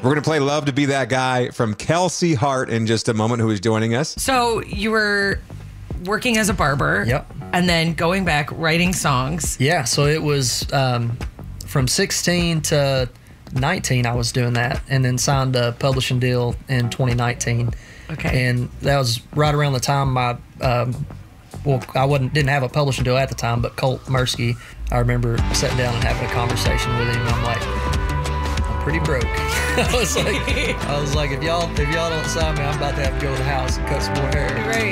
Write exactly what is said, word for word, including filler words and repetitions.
We're going to play Love to Be That Guy from Kelsey Hart in just a moment, who is joining us. So you were working as a barber. Yep. And then going back, writing songs. Yeah, so it was um, from sixteen to nineteen I was doing that, and then signed a publishing deal in twenty nineteen. Okay. And that was right around the time my, um, well, I wasn't didn't have a publishing deal at the time, but Colt Mursky, I remember sitting down and having a conversation with him, and I'm like, I'm pretty broke. I was like, I was like, if y'all if y'all don't sign me, I'm about to have to go to the house and cut some more hair. Right.